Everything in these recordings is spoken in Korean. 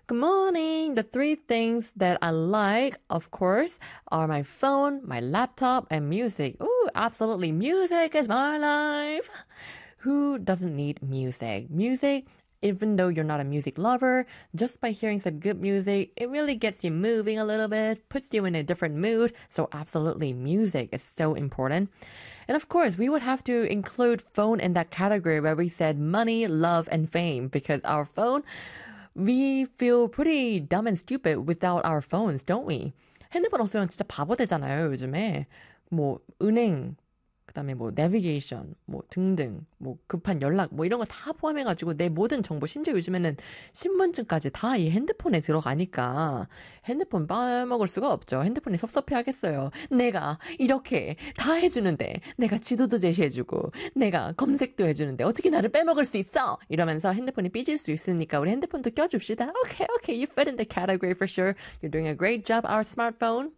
Good morning. The three things that I like, of course, are my phone, my laptop, and music. Ooh, absolutely. Music is my life. Who doesn't need music? Music, even though you're not a music lover, just by hearing some good music, it really gets you moving a little bit, puts you in a different mood. So absolutely, music is so important. And of course, we would have to include phone in that category where we said money, love, and fame, because our phone, we feel pretty dumb and stupid without our phones, don't we? 핸드폰 없으면 진짜 바보 되잖아요, 요즘에. 뭐, 은행, 그다음에 뭐 내비게이션, 뭐 등등, 뭐 급한 연락, 뭐 이런 거 다 포함해가지고 내 모든 정보, 심지어 요즘에는 신분증까지 다 이 핸드폰에 들어가니까 핸드폰 빠먹을 수가 없죠. 핸드폰이 섭섭해하겠어요. 내가 이렇게 다 해주는데, 내가 지도도 제시해주고, 내가 검색도 해주는데 어떻게 나를 빼먹을 수 있어? 이러면서 핸드폰이 삐질 수 있으니까 우리 핸드폰도 껴줍시다. Okay, you fit in the category for sure. You're doing a great job, our smartphone.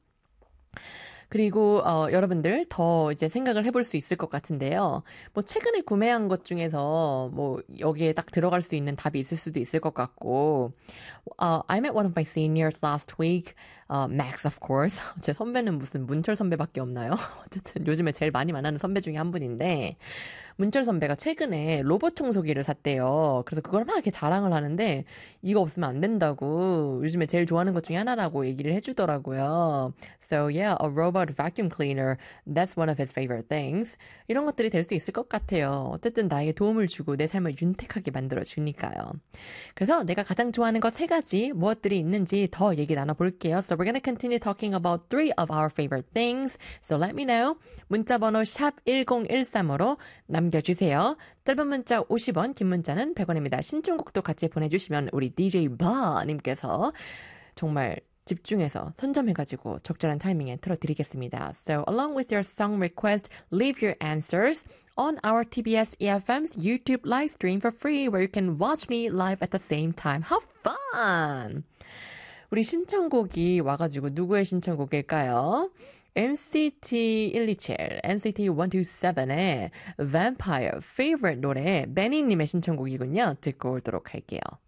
그리고 여러분들 더 이제 생각을 해볼 수 있을 것 같은데요. 뭐 최근에 구매한 것 중에서 뭐 여기에 딱 들어갈 수 있는 답이 있을 수도 있을 것 같고, I met one of my seniors last week. Max, of course. 제 선배는 무슨 문철 선배밖에 없나요? 어쨌든 요즘에 제일 많이 만나는 선배 중에 한 분인데, 문철 선배가 최근에 로봇 청소기를 샀대요. 그래서 그걸 막 이렇게 자랑을 하는데, 이거 없으면 안 된다고 요즘에 제일 좋아하는 것 중에 하나라고 얘기를 해주더라고요. So yeah, a robot vacuum cleaner, that's one of his favorite things. 이런 것들이 될 수 있을 것 같아요. 어쨌든 나에게 도움을 주고 내 삶을 윤택하게 만들어주니까요. 그래서 내가 가장 좋아하는 것 세 가지 무엇들이 있는지 더 얘기 나눠볼게요. So we're going to continue talking about three of our favorite things. So let me know. 문자번호 샵 1013으로 남겨주세요. 짧은 문자 50원, 긴 문자는 100원입니다. 신청곡도 같이 보내주시면 우리 DJ 바님께서 정말 집중해서 선점해가지고 적절한 타이밍에 틀어드리겠습니다. So along with your song request, leave your answers on our TBS EFM's YouTube live stream for free where you can watch me live at the same time. How fun! 우리 신청곡이 와가지고 누구의 신청곡일까요? NCT 127, NCT 127의 Vampire Favorite 노래, 베니님의 신청곡이군요. 듣고 오도록 할게요.